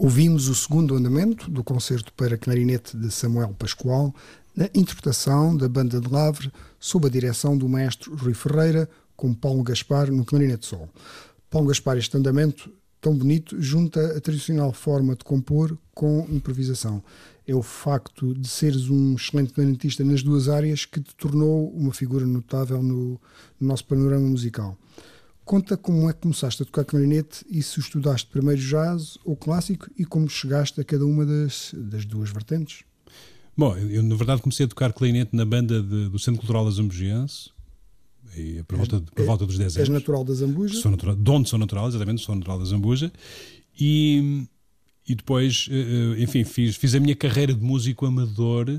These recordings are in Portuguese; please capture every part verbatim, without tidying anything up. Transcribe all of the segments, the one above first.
Ouvimos o segundo andamento do concerto para clarinete de Samuel Pascoal, na interpretação da Banda de Lavre, sob a direção do maestro Rui Ferreira, com Paulo Gaspar no clarinete sol. Paulo Gaspar, este andamento tão bonito, junta a tradicional forma de compor com improvisação. É o facto de seres um excelente clarinetista nas duas áreas que te tornou uma figura notável no, no nosso panorama musical. Conta como é que começaste a tocar clarinete e se estudaste primeiro jazz ou clássico e como chegaste a cada uma das, das duas vertentes. Bom, eu na verdade comecei a tocar clarinete na banda de, do Centro Cultural da Zambujesense, e por, volta, por volta dos dez anos. És natural da Zambuja? Sou natural, de onde sou natural, exatamente, sou natural da Zambuja. E, e depois, enfim, fiz, fiz a minha carreira de músico amador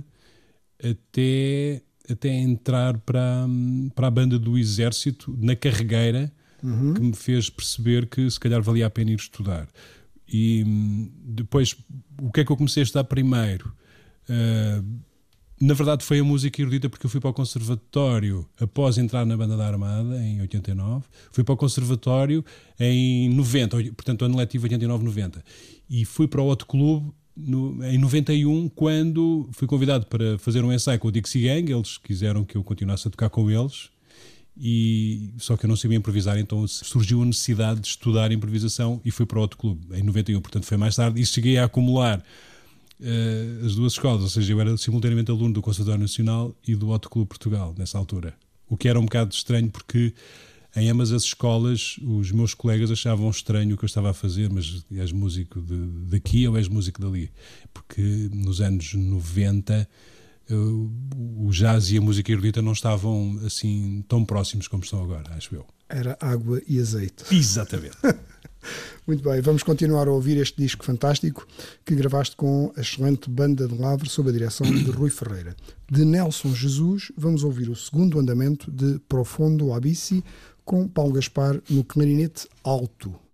até, até entrar para, para a banda do Exército, na Carregueira, uhum. que me fez perceber que se calhar valia a pena ir estudar. E depois, o que é que eu comecei a estudar primeiro? Uh, na verdade foi a música erudita, porque eu fui para o conservatório após entrar na Banda da Armada em oitenta e nove, fui para o conservatório em noventa, portanto ano letivo oitenta e nove noventa, e fui para o Hot Club no, em noventa e um, quando fui convidado para fazer um ensaio com o Dixie Gang. Eles quiseram que eu continuasse a tocar com eles, e só que eu não sabia improvisar, então surgiu a necessidade de estudar improvisação e fui para o Hot Club em noventa e um, portanto foi mais tarde, e cheguei a acumular Uh, as duas escolas, ou seja, eu era simultaneamente aluno do Conservatório Nacional e do Hot Club Portugal nessa altura, o que era um bocado estranho, porque em ambas as escolas os meus colegas achavam estranho o que eu estava a fazer, mas és músico de, daqui ou és músico dali? Porque nos anos noventa uh, o jazz e a música erudita não estavam assim tão próximos como estão agora, acho eu. Era água e azeite. Exatamente. Muito bem, vamos continuar a ouvir este disco fantástico que gravaste com a excelente Banda de Lavre sob a direção de Rui Ferreira. De Nelson Jesus, vamos ouvir o segundo andamento de Profondo Abissi com Paulo Gaspar no clarinete alto.